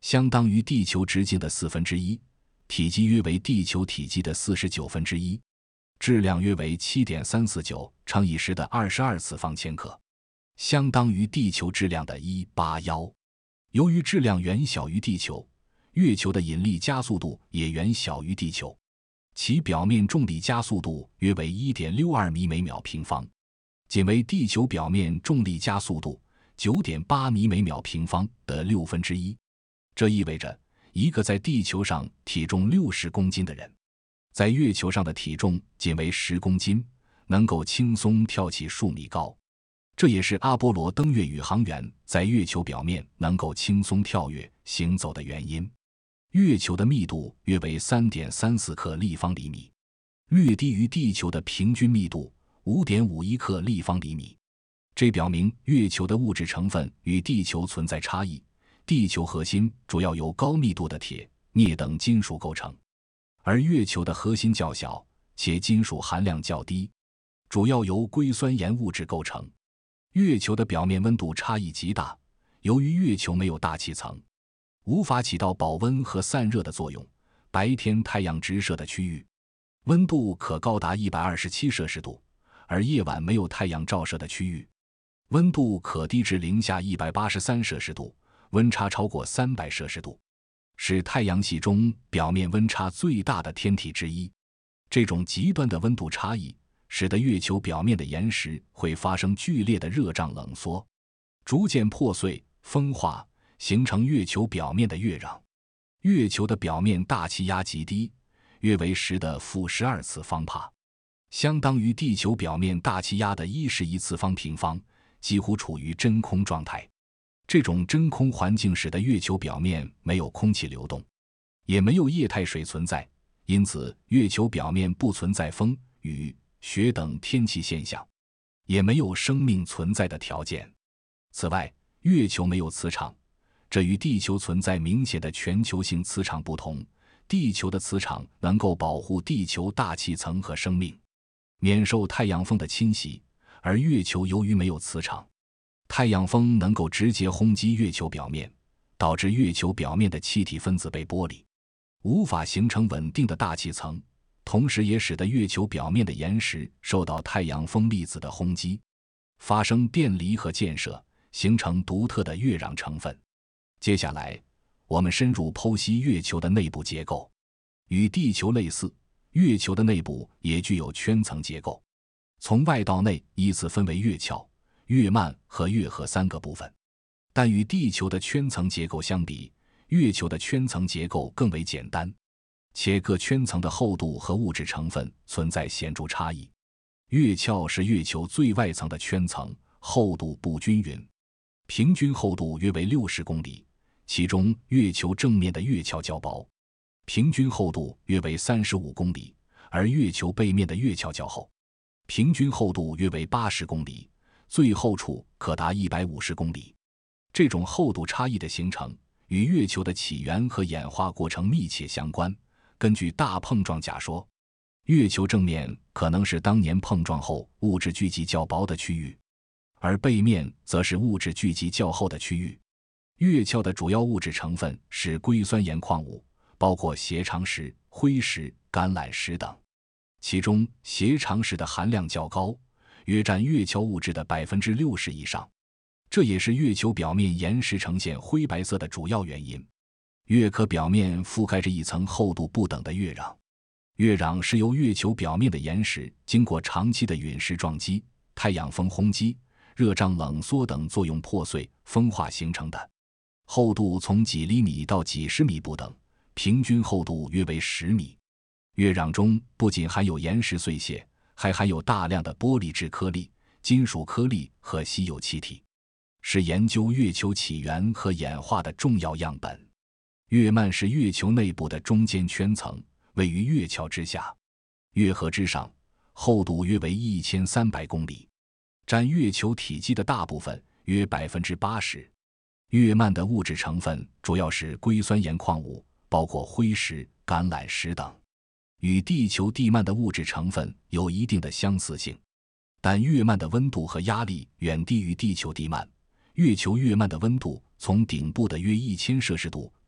相当于地球直径的1/4，体积约为地球体积的49%，质量约为 7.349 乘以10的22次方千克，相当于地球质量的181。由于质量远小于地球，月球的引力加速度也远小于地球，其表面重力加速度约为 1.62 米每秒平方，仅为地球表面重力加速度 9.8 米每秒平方的1/6。这意味着一个在地球上体重60公斤的人，在月球上的体重仅为10公斤，能够轻松跳起数米高。这也是阿波罗登月宇航员在月球表面能够轻松跳跃行走的原因。月球的密度约为 3.34 克立方厘米，略低于地球的平均密度 5.51 克立方厘米。这表明月球的物质成分与地球存在差异。地球核心主要由高密度的铁、镍等金属构成，而月球的核心较小，且金属含量较低，主要由硅酸盐物质构成。月球的表面温度差异极大，由于月球没有大气层，无法起到保温和散热的作用。白天太阳直射的区域，温度可高达127摄氏度，而夜晚没有太阳照射的区域，温度可低至零下183摄氏度，温差超过300摄氏度，是太阳系中表面温差最大的天体之一。这种极端的温度差异使得月球表面的岩石会发生剧烈的热胀冷缩，逐渐破碎、风化，形成月球表面的月壤。月球的表面大气压极低，约为10的-12次方帕，相当于地球表面大气压的1/11次方平方，几乎处于真空状态。这种真空环境使得月球表面没有空气流动，也没有液态水存在，因此月球表面不存在风、雨、雪等天气现象，也没有生命存在的条件。此外，月球没有磁场，这与地球存在明显的全球性磁场不同。地球的磁场能够保护地球大气层和生命免受太阳风的侵袭，而月球由于没有磁场，太阳风能够直接轰击月球表面，导致月球表面的气体分子被剥离，无法形成稳定的大气层，同时也使得月球表面的岩石受到太阳风粒子的轰击，发生电离和溅射，形成独特的月壤成分。接下来，我们深入剖析月球的内部结构。与地球类似，月球的内部也具有圈层结构，从外到内依次分为月鞘、月幔和月核3个部分。但与地球的圈层结构相比，月球的圈层结构更为简单，且各圈层的厚度和物质成分存在显著差异。月鞘是月球最外层的圈层，厚度不均匀，平均厚度约为60公里，其中月球正面的月鞘较薄，平均厚度约为35公里，而月球背面的月鞘较厚，平均厚度约为80公里，最厚处可达150公里。这种厚度差异的形成与月球的起源和演化过程密切相关。根据大碰撞假说，月球正面可能是当年碰撞后物质聚集较薄的区域，而背面则是物质聚集较厚的区域。月鞘的主要物质成分是硅酸盐矿物，包括斜长石、灰石、橄榄石等，其中斜长石的含量较高，约占月鞘物质的 60% 以上，这也是月球表面岩石呈现灰白色的主要原因。月壳表面覆盖着一层厚度不等的月壤，月壤是由月球表面的岩石经过长期的陨石撞击、太阳风轰击、热胀冷缩等作用破碎、风化形成的，厚度从几厘米到几十米不等，平均厚度约为10米。月壤中不仅含有岩石碎屑，还含有大量的玻璃质颗粒、金属颗粒和稀有气体，是研究月球起源和演化的重要样本。月幔是月球内部的中间圈层，位于月鞘之下，月核之上，厚度约为1300公里，占月球体积的大部分，约 80%。月幔的物质成分主要是硅酸盐矿物，包括灰石、橄榄石等，与地球地幔的物质成分有一定的相似性，但月幔的温度和压力远低于地球地幔。月球月幔的温度从顶部的约1000摄氏度